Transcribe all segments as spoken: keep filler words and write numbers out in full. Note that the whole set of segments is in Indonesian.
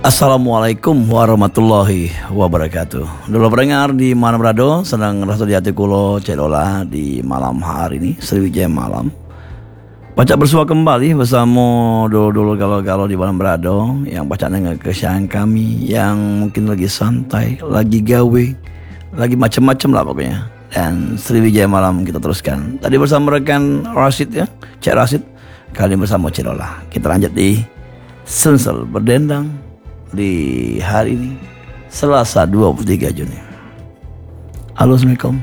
Assalamualaikum warahmatullahi wabarakatuh. Dulu pendengar di mana berado, sedang rasa di hati kulo cedola di malam hari ini, Sriwijaya malam. Baca bersua kembali bersama dulu-dulu kalau-kalau di malam berado yang baca dengan kesayangan kami yang mungkin lagi santai, lagi gawe, lagi macam-macam lah pokoknya. Dan Sriwijaya malam kita teruskan. Tadi bersama rekan Rasid ya, Cek Rasid. Kali ini bersama cedola. Kita lanjut di Sensel berdendang di hari ini Selasa dua puluh tiga Juni. Halo, Assalamualaikum.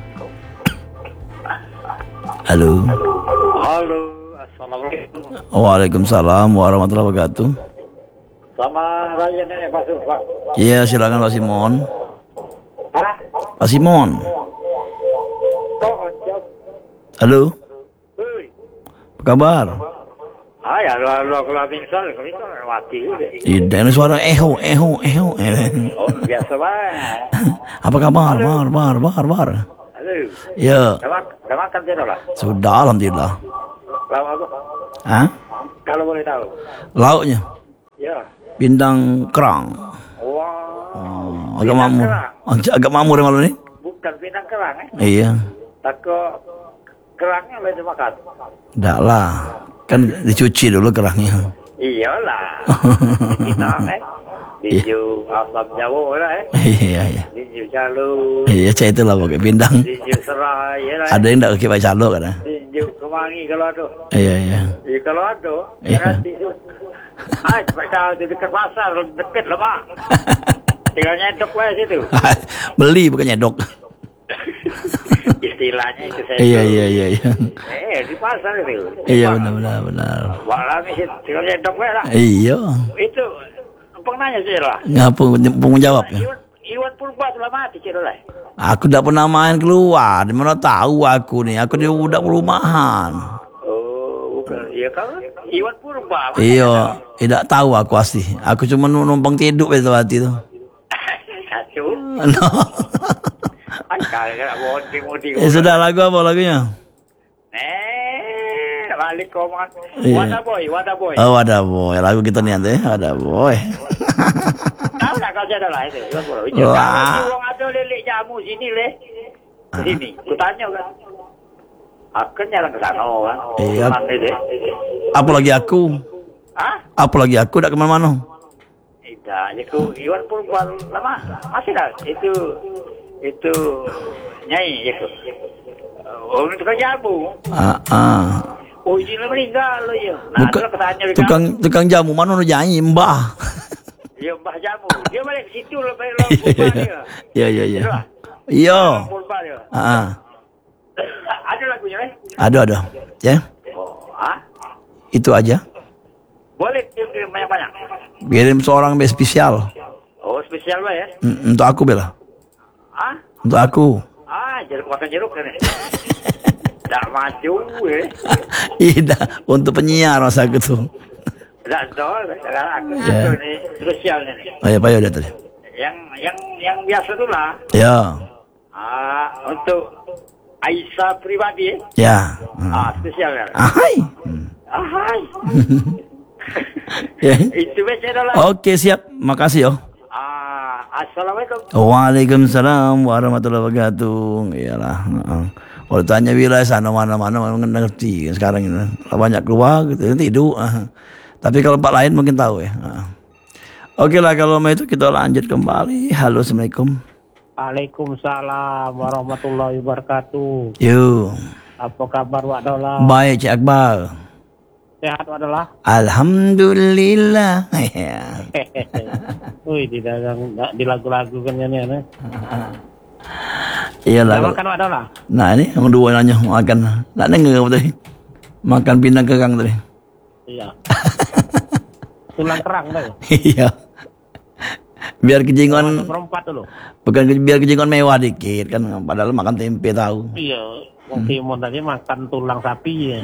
Halo. Halo, assalamualaikum. Waalaikumsalam warahmatullahi wabarakatuh. Sama Raya nenek Pak Pak. Iya, silakan Pak Simon. Hah? Pak Simon. Kok jawab? Halo. Hei. Apa kabar? Ah ya, lo lo kalau pingsan, kalau itu mati. Tidak, ini suara eho, eho, eho. Oh, biasa banget. Apa kabar? Bar, bar, bar, bar. Halo. Ya, Udah mak- udah makan tidak lah? sudah alhamdulillah. Lauk apa? Hah? Kalau boleh tahu. Lauknya Ya. pindang kerang. Wah. Oh, agak mamur. Agak, agak mamur ya malam ini? Bukan pinang kerang eh. Iya. Takut kerangnya boleh dimakan. Enggak lah. Kan dicuci dulu kerangnya. Iyalah. Kita eh. Diju asam Jawa lah eh. Iya, iya. Diju Jalu. Iya, saya itulah pakai pindang. Diju Serai ya lah. Ada yang enggak pakai calo kan? Tinjuk kemangi kalau ada. Iya, iya. Ya kalau ada, Iya. nanti tu. Ah, cepat tahu di dekat pasar, dekat lah pak. Tinggal nyedok lah situ. Beli bukan nyedok. Istilahnya itu saya. Iya, iya, iya, iya. Eh, di pasar itu. Iya, benar, benar, benar. Walau ni tinggal nyedok lah. Iya. Itu, penanya sih lah. Ngapa pun jawab ya? Iwan, Iwan Purba telah mati sih lah. Aku tidak pernah main keluar. Di mana tahu aku nih? Aku di budak perumahan. Oh, bukan. Iya kan? Iwan Purba. Iya, tidak tahu aku asli. Aku cuma numpang tidur itu hati tu. Satu. No. Kalau nak bonding-bonding. Eh, sudah lagu apa lagunya? Eh, balik komat. Iya. Wadah boy, wadah boy. Oh, ada boy. Lagu kita nih nanti. Ada boy. Tahu tak kau ada lah itu? Wah. Kalau orang ada lelek jamu sini le, sini. Aku tanya kan. Aku jalan ke sana kan. Iya. Mana dia? Apa lagi aku? Hah? Apa lagi aku? Tak kemana-mana. Tidak. Aku Iwan Purba lama masih dah. Itu itu nyai itu. Oh itu kan jamu. Ah, ah. Oh ini meninggal lo ya. Nah, Bukan, tu lah ketanya dia. tukang tukang jamu mana nu nyanyi mbah. Dia mbah jamu. Dia balik ke situ lah balik Iwan Purba dia. Iya, iya, iya. Itulah. Iya. Iwan Purba dia. Ah, ah. Ada lagunya eh? Ada, ada. Ya. Oh, ah? Itu aja. Boleh kirim banyak-banyak. Kirim seorang be spesial. Oh, spesial lah ya. Mm, Untuk aku bela. Ah? Untuk aku. Ah, jeruk makan jeruk kan. Tak maju eh. Iya, untuk penyiar masa aku tuh. Tak tahu sekarang aku Ya. tu ni spesial ni. Oh ya, payah dah tadi. Yang yang yang biasa tu lah. Ya. Ah, untuk Aisyah pribadi eh. Ya. Ah, spesial kan. Ah, hai. Hmm. Ah, hai. Ya. Itu baca dah lah. Oke, siap. Makasih yo. Ah, assalamualaikum. Waalaikumsalam warahmatullahi wabarakatuh. Iyalah. Uh, kalau tanya wilayah sana mana-mana memang ngerti sekarang ini. Banyak keluar gitu tidur. Uh. Tapi kalau tempat lain mungkin tahu ya. Uh. Oke lah kalau mau itu kita lanjut kembali. Halo, Assalamualaikum. Waalaikumsalam warahmatullahi wabarakatuh. Yuk. Apa kabar Wak Dola? Baik, Cik Akbar. Sehat Wak Dola? Alhamdulillah. Ya. Wih, di dalam di lagu-lagu kan ini ya. Iyalah. Udah kalau- makan Wak Dola? Nah ini yang dua nanya makan. Nak dengar apa tadi? Makan pindang kerang tadi. Iya. Tulang kerang tuh. Iya. Biar kejingon, Perempat dulu. bukan ke- biar kejingon mewah dikit kan. Padahal makan tempe tahu. Iya. Wong Timur tadi makan tulang sapi ya.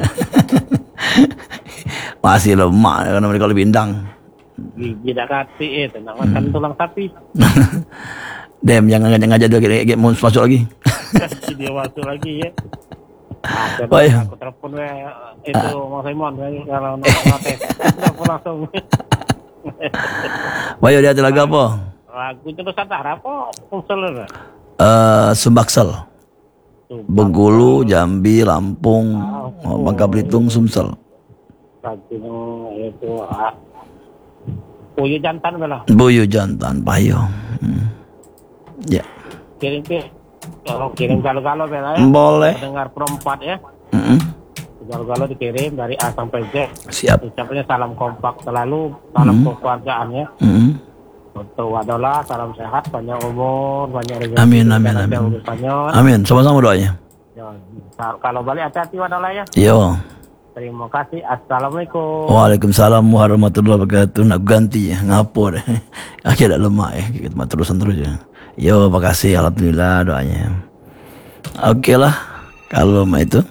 Masih lemak kan mereka kalau pindang. Gigi dak kati itu nak makan tulang sapi. Dem jangan ngajak-ngajak dia kayak- kayak mau masuk lagi. Dia masuk lagi ya. Ada Oh, iya. aku telepon we itu Mas Simon we, kalau nak notes. Aku langsung. Bayo dia lagu apa? Lagu itu Nusantara apa? Usul. Eh Sumbaksel. Bengkulu, Jambi, Lampung, oh, Bangka Belitung, Sumsel. Lagunya itu ah, Puyu Jantan belah. Buyu Jantan, Payo. Hmm. Ya. Kirim ke. Kalau kirim galau-galau belah ya. Boleh. Dengar perempat ya. Mm-mm. Galau-galau dikirim dari A sampai Z. Siap. Ucapnya salam kompak selalu, salam Mm. kekeluargaan ya. Mm-mm. Untuk wadola, salam sehat, banyak umur, banyak rezeki. Amin, amin, dan amin. ada urusannya. Amin. Sama-sama doanya. Ya, kalau balik hati-hati wadola ya. Yo. Terima kasih. Assalamualaikum. Waalaikumsalam warahmatullahi wabarakatuh. Nak ganti ya, ngapur. Akhirnya dah lemak ya, kita mah terusan terus ya. Yo, makasih, alhamdulillah doanya. Oke lah, kalau mah itu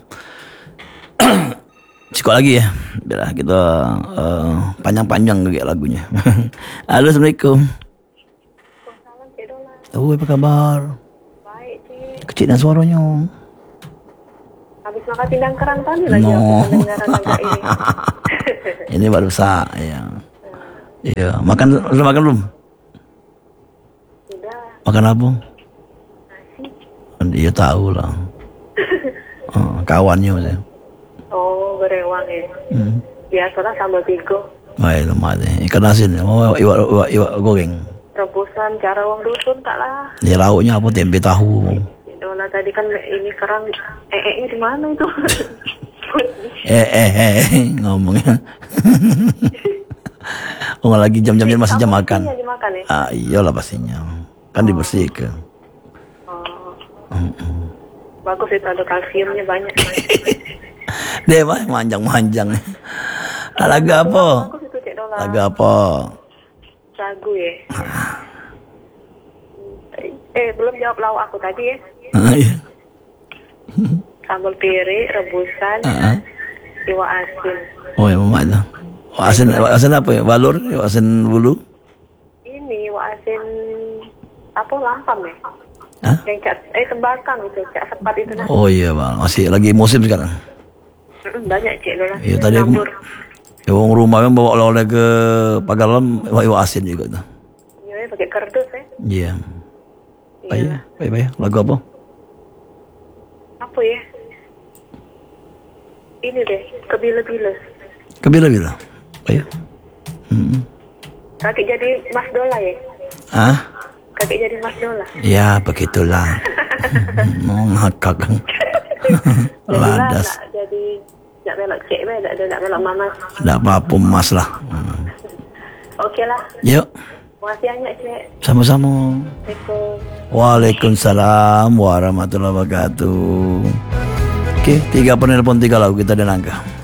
cukup lagi ya. Biar kita uh, panjang-panjang kayak lagunya. Halo, assalamualaikum. Waalaikumsalam, Cik Dola. Oh, apa kabar? Baik, Cik. Kecil dan suaranya. Habis makan pindang kerang tadi lagi No. aku pendengaran agak ini. Ini baru sah ya. Iya, makan udah makan belum? Sudah, Makan apa? nasi. Dia tahu lah. Oh, kawannya saya. Oh, berewang ya. Hmm. Biasalah sambal tigo. Baik, lemah deh. Ikan asin, oh, iwak, iwak, iwak goreng. Rebusan cara wong dusun tak lah. Ya lauknya apa? Tempe tahu. Cik Dola tadi kan ini kerang. Eh, eh, di mana itu? Eh, eh, eh, ngomongnya. Oh, lagi jam-jamnya masih jam makan. Kamu dimakan ya? Ah, iyalah pastinya. Kan dibersihkan. Oh. Bagus itu ada kalsiumnya banyak. Deh, mah manjang-manjang. Ah, lagu apa? Bagus itu Cik Dola. Lagu apa? Sagu ya. Eh, belum jawab lauk aku tadi ya. Ah, iya. Sambal piri, rebusan, Ah, ah. iwak asin. Oh, ya mama itu. Oh, asin, asin apa ya? Balur, asin bulu. Ini iwak asin apa lampam ya? Hah? Yang cak, eh tembakan itu, cak sepat itu nah. Oh iya, bang. Masih lagi musim sekarang. Mm, banyak cik loh lah. Iya, tadi aku Campur. ya, orang rumah kan bawa oleh-oleh ke Pagalan, bawa iwak asin juga tuh. Iya, pakai kardus ya. Iya. Iya. Baik, baik, baik. Lagu apa? Apa ya? Ini deh, kebila-bila. Kebila-bila. Baik. Hmm. Kakek jadi Mas Dola ya? Ah? Kakek jadi Mas Dola. Ya, begitulah. Mau ngakak. Ladas. Nak jadi, nak melok cik, nak, nak melok mama. Tidak apa-apa, mas lah. Hmm. Oke lah. Yuk, Makasih banyak cik. sama-sama. Assalamualaikum. Waalaikumsalam warahmatullahi wabarakatuh. Oke, tiga penelpon tiga lagu kita dan angka.